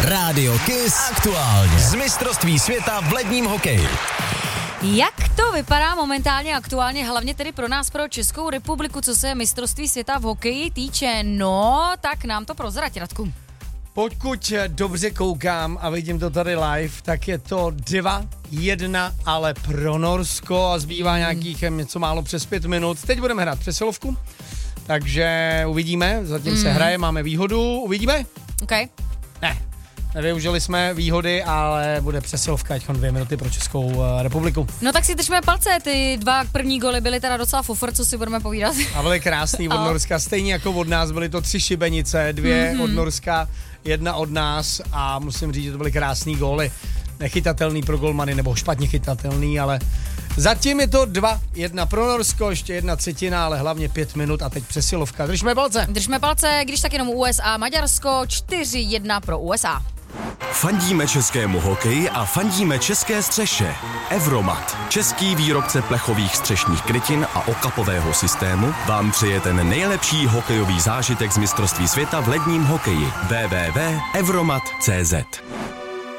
Rádio Kiss aktuálně z mistrovství světa v ledním hokeji. Jak to vypadá momentálně aktuálně, hlavně tedy pro nás, pro Českou republiku, co se mistrovství světa v hokeji týče? No, tak nám to prozrať, Radku. Pokud dobře koukám a vidím to tady live, tak je to 2-1, ale pro Norsko a zbývá nějakých něco málo přes 5 minut. Teď budeme hrát přesilovku, takže uvidíme, zatím se hraje, máme výhodu, uvidíme? OK. Ne, nevyužili jsme výhody, ale bude přesilovka, teď 2 minuty pro Českou republiku. No tak si držme palce, ty 2 první goly byly teda docela fufr, co si budeme povídat. A byly krásný od Norska, stejně jako od nás, byly to 3 šibenice, 2 od Norska, 1 od nás a musím říct, že to byly krásný góly. Nechytatelný pro golmany, nebo špatně chytatelný, ale zatím je to 2-1 pro Norsko, ještě 1/3, ale hlavně 5 minut a teď přesilovka. Držme palce. Držme palce, když tak jenom USA, Maďarsko, 4-1 pro USA. Fandíme českému hokeji a fandíme české střeše. Evromat, český výrobce plechových střešních krytin a okapového systému, vám přeje ten nejlepší hokejový zážitek z mistrovství světa v ledním hokeji. www.evromat.cz